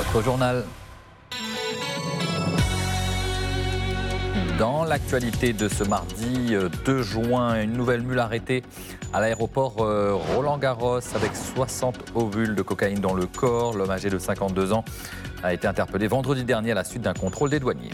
Votre journal. Dans l'actualité de ce mardi 2 juin, une nouvelle mule arrêtée à l'aéroport Roland-Garros avec 60 ovules de cocaïne dans le corps. L'homme âgé de 52 ans a été interpellé vendredi dernier à la suite d'un contrôle des douaniers.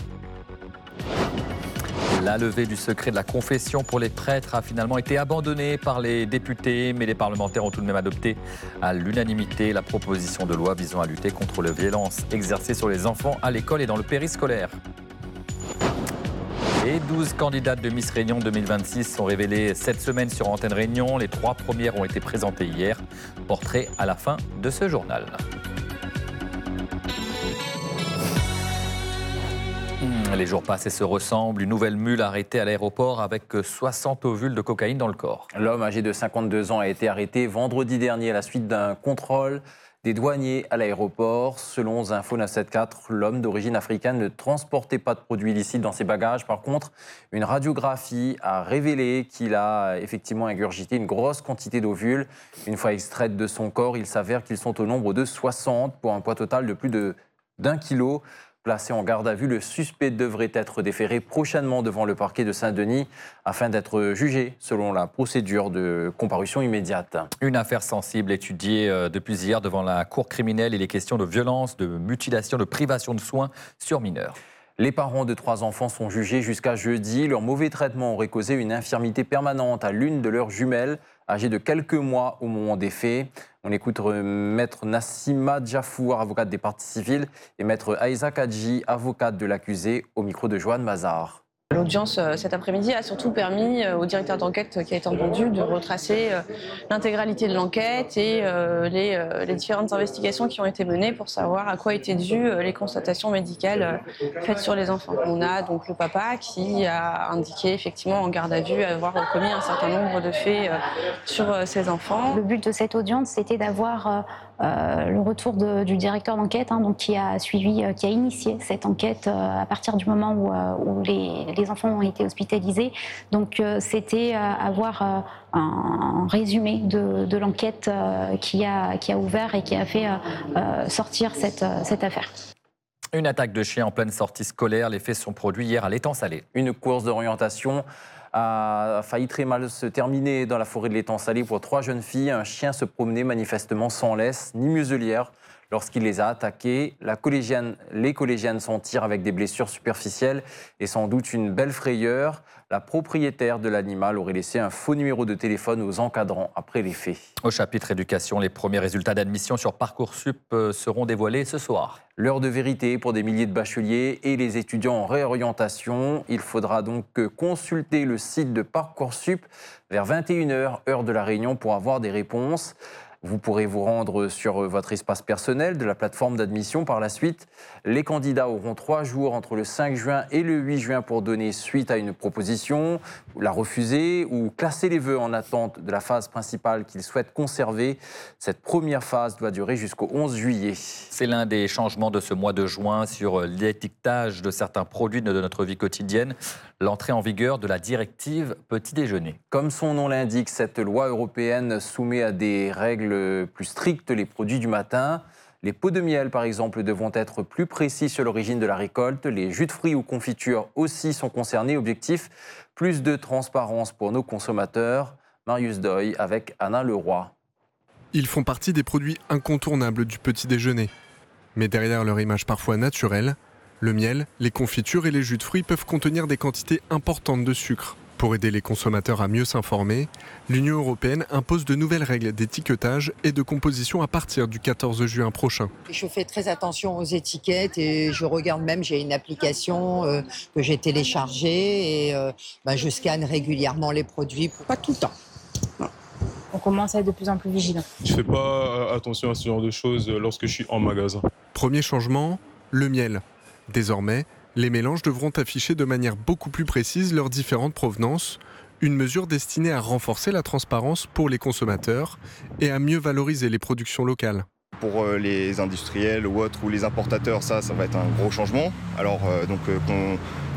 La levée du secret de la confession pour les prêtres a finalement été abandonnée par les députés, mais les parlementaires ont tout de même adopté à l'unanimité la proposition de loi visant à lutter contre les violences exercées sur les enfants à l'école et dans le périscolaire. Les 12 candidates de Miss Réunion 2026 sont révélées cette semaine sur Antenne Réunion. Les 3 premières ont été présentées hier. Portrait à la fin de ce journal. Les jours passent et se ressemblent. Une nouvelle mule arrêtée à l'aéroport avec 60 ovules de cocaïne dans le corps. L'homme âgé de 52 ans a été arrêté vendredi dernier à la suite d'un contrôle des douaniers à l'aéroport. Selon Info 974, l'homme d'origine africaine ne transportait pas de produits illicites dans ses bagages. Par contre, une radiographie a révélé qu'il a effectivement ingurgité une grosse quantité d'ovules. Une fois extraites de son corps, il s'avère qu'ils sont au nombre de 60 pour un poids total de plus d'1 kilo. Placé en garde à vue, le suspect devrait être déféré prochainement devant le parquet de Saint-Denis afin d'être jugé selon la procédure de comparution immédiate. Une affaire sensible étudiée depuis hier devant la cour criminelle. Il est question de violence, de mutilation, de privation de soins sur mineurs. Les parents de 3 enfants sont jugés jusqu'à jeudi. Leur mauvais traitement aurait causé une infirmité permanente à l'une de leurs jumelles, âgée de quelques mois au moment des faits. On écoute maître Nassima Djafour, avocate des parties civiles, et maître Aïssa Kadji, avocate de l'accusé, au micro de Joanne Mazar. L'audience cet après-midi a surtout permis au directeur d'enquête qui a été entendu de retracer l'intégralité de l'enquête et les différentes investigations qui ont été menées pour savoir à quoi étaient dues les constatations médicales faites sur les enfants. On a donc le papa qui a indiqué effectivement en garde à vue avoir commis un certain nombre de faits sur ses enfants. Le but de cette audience, c'était d'avoir le retour du directeur d'enquête, donc qui a initié cette enquête à partir du moment où les enfants ont été hospitalisés. Donc c'était avoir un résumé de l'enquête qui a ouvert et qui a fait sortir cette affaire. Une attaque de chien en pleine sortie scolaire. Les faits sont produits hier à l'Étang Salé. Une course d'orientation a failli très mal se terminer dans la forêt de l'Étang Salé pour 3 jeunes filles. Un chien se promenait manifestement sans laisse ni muselière lorsqu'il les a attaquées. Les collégiennes s'en tirent avec des blessures superficielles et sans doute une belle frayeur. La propriétaire de l'animal aurait laissé un faux numéro de téléphone aux encadrants après les faits. Au chapitre éducation, les premiers résultats d'admission sur Parcoursup seront dévoilés ce soir. L'heure de vérité pour des milliers de bacheliers et les étudiants en réorientation. Il faudra donc consulter le site de Parcoursup vers 21h, heure de la Réunion, pour avoir des réponses. Vous pourrez vous rendre sur votre espace personnel de la plateforme d'admission par la suite. Les candidats auront 3 jours entre le 5 juin et le 8 juin pour donner suite à une proposition, la refuser ou classer les vœux en attente de la phase principale qu'ils souhaitent conserver. Cette première phase doit durer jusqu'au 11 juillet. C'est l'un des changements de ce mois de juin sur l'étiquetage de certains produits de notre vie quotidienne. L'entrée en vigueur de la directive petit déjeuner. Comme son nom l'indique, cette loi européenne soumet à des règles plus strictes les produits du matin. Les pots de miel, par exemple, devront être plus précis sur l'origine de la récolte. Les jus de fruits ou confitures aussi sont concernés. Objectif, plus de transparence pour nos consommateurs. Marius Doy avec Anna Leroy. Ils font partie des produits incontournables du petit déjeuner. Mais derrière leur image parfois naturelle, le miel, les confitures et les jus de fruits peuvent contenir des quantités importantes de sucre. Pour aider les consommateurs à mieux s'informer, l'Union européenne impose de nouvelles règles d'étiquetage et de composition à partir du 14 juin prochain. Je fais très attention aux étiquettes et je regarde même, j'ai une application que j'ai téléchargée et je scanne régulièrement les produits, pas tout le temps. On commence à être de plus en plus vigilant. Je ne fais pas attention à ce genre de choses lorsque je suis en magasin. Premier changement, le miel. Désormais, les mélanges devront afficher de manière beaucoup plus précise leurs différentes provenances, une mesure destinée à renforcer la transparence pour les consommateurs et à mieux valoriser les productions locales. Pour les industriels ou autres, ou les importateurs, ça va être un gros changement. Alors qu'on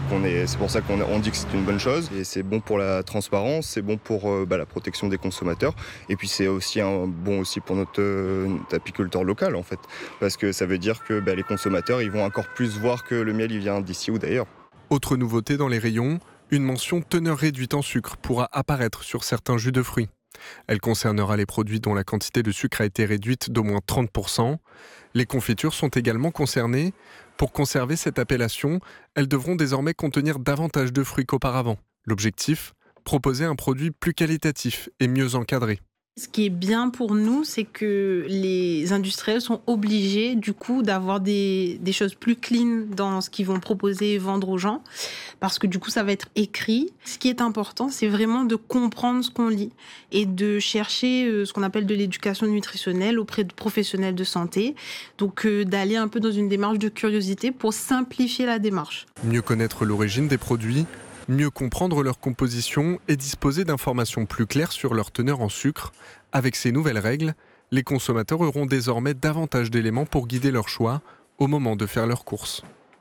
C'est pour ça qu'on dit que c'est une bonne chose. Et c'est bon pour la transparence, c'est bon pour la protection des consommateurs. Et puis c'est aussi bon aussi pour notre apiculteur local en fait. Parce que ça veut dire que les consommateurs ils vont encore plus voir que le miel il vient d'ici ou d'ailleurs. Autre nouveauté dans les rayons, une mention teneur réduite en sucre pourra apparaître sur certains jus de fruits. Elle concernera les produits dont la quantité de sucre a été réduite d'au moins 30%. Les confitures sont également concernées. Pour conserver cette appellation, elles devront désormais contenir davantage de fruits qu'auparavant. L'objectif ? Proposer un produit plus qualitatif et mieux encadré. Ce qui est bien pour nous, c'est que les industriels sont obligés, du coup, d'avoir des choses plus clean dans ce qu'ils vont proposer et vendre aux gens, parce que du coup, ça va être écrit. Ce qui est important, c'est vraiment de comprendre ce qu'on lit et de chercher ce qu'on appelle de l'éducation nutritionnelle auprès de professionnels de santé. Donc, d'aller un peu dans une démarche de curiosité pour simplifier la démarche. Mieux connaître l'origine des produits, mieux comprendre leur composition et disposer d'informations plus claires sur leur teneur en sucre. Avec ces nouvelles règles, les consommateurs auront désormais davantage d'éléments pour guider leur choix au moment de faire leurs courses.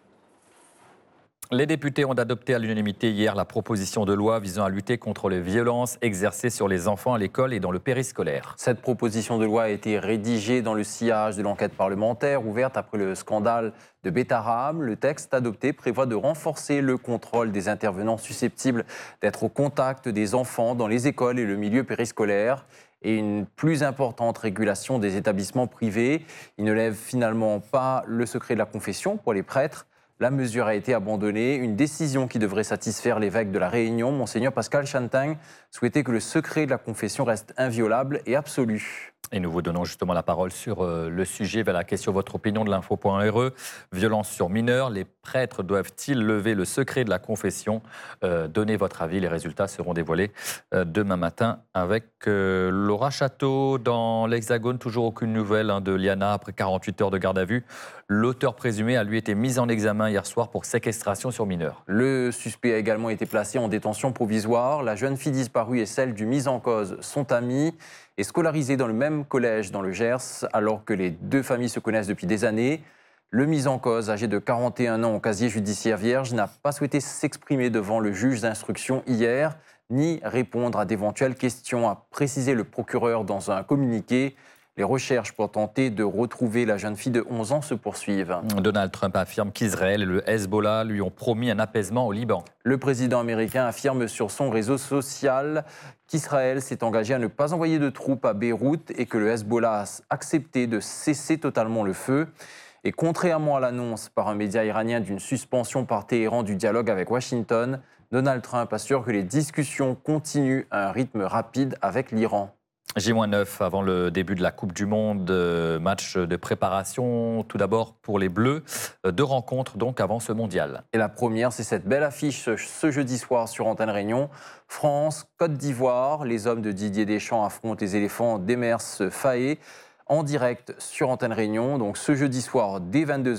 Les députés ont adopté à l'unanimité hier la proposition de loi visant à lutter contre les violences exercées sur les enfants à l'école et dans le périscolaire. Cette proposition de loi a été rédigée dans le sillage de l'enquête parlementaire ouverte après le scandale de Betterham. Le texte adopté prévoit de renforcer le contrôle des intervenants susceptibles d'être au contact des enfants dans les écoles et le milieu périscolaire et une plus importante régulation des établissements privés. Il ne lève finalement pas le secret de la confession pour les prêtres. La mesure a été abandonnée, une décision qui devrait satisfaire l'évêque de La Réunion, Monseigneur Pascal Chantang, souhaitait que le secret de la confession reste inviolable et absolu. Et nous vous donnons justement la parole sur le sujet, vers la question votre opinion de l'info.re. Violence sur mineurs, les prêtres doivent-ils lever le secret de la confession? Donnez votre avis, les résultats seront dévoilés demain matin avec Laura Château. Dans l'Hexagone, toujours aucune nouvelle de Liana après 48 heures de garde à vue. L'auteur présumé a lui été mis en examen hier soir pour séquestration sur mineurs. Le suspect a également été placé en détention provisoire. La jeune fille disparue et celle du mis en cause sont amies et scolarisées dans le même collège dans le Gers, alors que les deux familles se connaissent depuis des années. Le mis en cause, âgé de 41 ans au casier judiciaire vierge, n'a pas souhaité s'exprimer devant le juge d'instruction hier, ni répondre à d'éventuelles questions, a précisé le procureur dans un communiqué. Les recherches pour tenter de retrouver la jeune fille de 11 ans se poursuivent. Donald Trump affirme qu'Israël et le Hezbollah lui ont promis un apaisement au Liban. Le président américain affirme sur son réseau social qu'Israël s'est engagé à ne pas envoyer de troupes à Beyrouth et que le Hezbollah a accepté de cesser totalement le feu. Et contrairement à l'annonce par un média iranien d'une suspension par Téhéran du dialogue avec Washington, Donald Trump assure que les discussions continuent à un rythme rapide avec l'Iran. J-9 avant le début de la Coupe du Monde, match de préparation tout d'abord pour les Bleus, 2 rencontres donc avant ce mondial. Et la première, c'est cette belle affiche ce jeudi soir sur Antenne Réunion. France, Côte d'Ivoire, les hommes de Didier Deschamps affrontent les éléphants d'Emers-Faé en direct sur Antenne Réunion, donc ce jeudi soir dès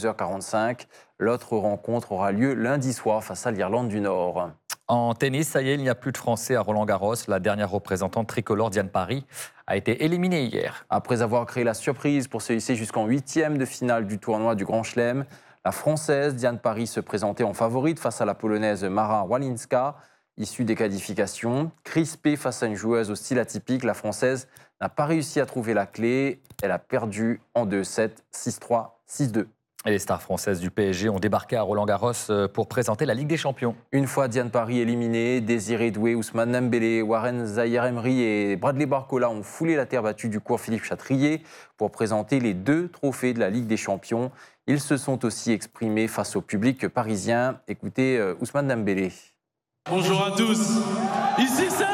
22h45. L'autre rencontre aura lieu lundi soir face à l'Irlande du Nord. En tennis, ça y est, il n'y a plus de Français à Roland-Garros. La dernière représentante tricolore, Diane Parry, a été éliminée hier. Après avoir créé la surprise pour se hisser jusqu'en 8e de finale du tournoi du Grand Chelem, la Française Diane Parry se présentait en favorite face à la Polonaise Mara Walinska. Issue des qualifications, crispée face à une joueuse au style atypique, la Française n'a pas réussi à trouver la clé. Elle a perdu en 2-7, 6-3, 6-2. Et les stars françaises du PSG ont débarqué à Roland-Garros pour présenter la Ligue des Champions. Une fois Diane Parry éliminée, Désiré Doué, Ousmane Dembélé, Warren Zaïre-Emery et Bradley Barcola ont foulé la terre battue du cours Philippe Chatrier pour présenter les 2 trophées de la Ligue des Champions. Ils se sont aussi exprimés face au public parisien. Écoutez Ousmane Dembélé. Bonjour à tous. Ici c'est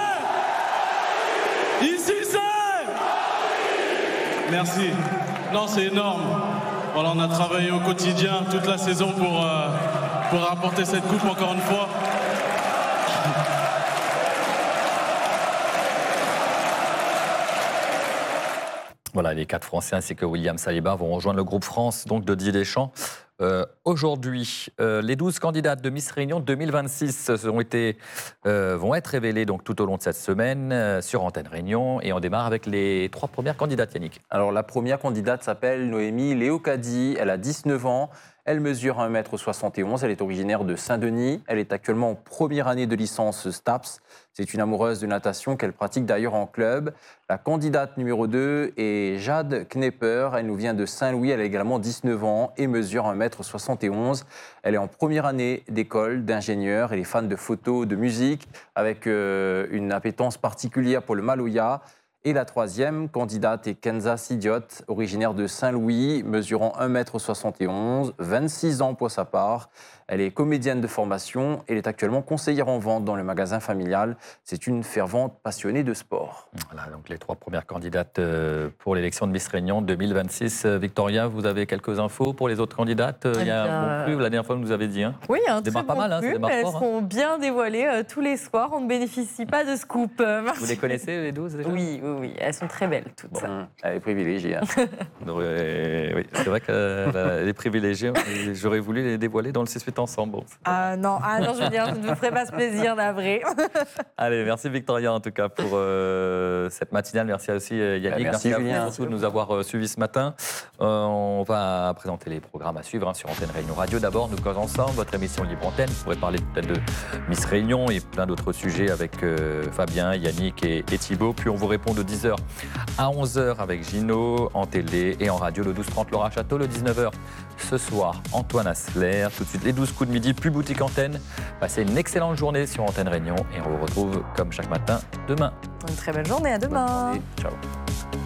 Merci. Non, c'est énorme. Voilà, on a travaillé au quotidien toute la saison pour rapporter cette coupe encore une fois. Voilà, les 4 Français ainsi que William Saliba vont rejoindre le groupe France donc de Didier Deschamps. Aujourd'hui, les 12 candidates de Miss Réunion 2026 vont être révélées donc, tout au long de cette semaine sur Antenne Réunion. Et on démarre avec les 3 premières candidates, Yannick. Alors la première candidate s'appelle Noémie Léocadie, elle a 19 ans. Elle mesure 1,71 m. Elle est originaire de Saint-Denis. Elle est actuellement en première année de licence STAPS. C'est une amoureuse de natation qu'elle pratique d'ailleurs en club. La candidate numéro 2 est Jade Knepper. Elle nous vient de Saint-Louis. Elle a également 19 ans et mesure 1,71 m. Elle est en première année d'école d'ingénieur. Elle est fan de photos, de musique, avec une appétence particulière pour le Maloya. Et la troisième candidate est Kenza Sidiot, originaire de Saint-Louis, mesurant 1,71 m, 26 ans pour sa part. Elle est comédienne de formation. Elle est actuellement conseillère en vente dans le magasin familial. C'est une fervente passionnée de sport. Voilà, donc les 3 premières candidates pour l'élection de Miss Réunion 2026. Victoria, vous avez quelques infos pour les autres candidates? Il y a un bon cru, la dernière fois, vous nous avez dit. Hein. Oui, un très bon mal, cru, elles seront bien dévoilées tous les soirs. On ne bénéficie pas de scoop. Vous les connaissez, les 12 déjà? Oui, elles sont très belles toutes. Bon, elle est privilégiée. Hein. Oui, c'est vrai qu'elle est privilégiée. J'aurais voulu les dévoiler dans le 6-8 ensemble. Bon, non, je veux dire, je ne vous ferai pas ce plaisir, navré. Allez, merci Victoria en tout cas pour cette matinale. Merci aussi Yannick. Merci Julien. Surtout de nous avoir suivis ce matin. On va présenter les programmes à suivre sur Antenne Réunion Radio. D'abord, nous causons ensemble, votre émission Libre Antenne. Vous pourrez parler peut-être de Miss Réunion et plein d'autres sujets avec Fabien, Yannick et Thibaut. Puis on vous répond de 10h à 11h avec Gino, en télé et en radio le 12h30 Laura Château, le 19h ce soir Antoine Asseler. Tout de suite les 12 coups de midi, plus boutique antenne. Passez une excellente journée sur Antenne Réunion et on vous retrouve comme chaque matin demain. Une très belle journée, à demain. Ciao.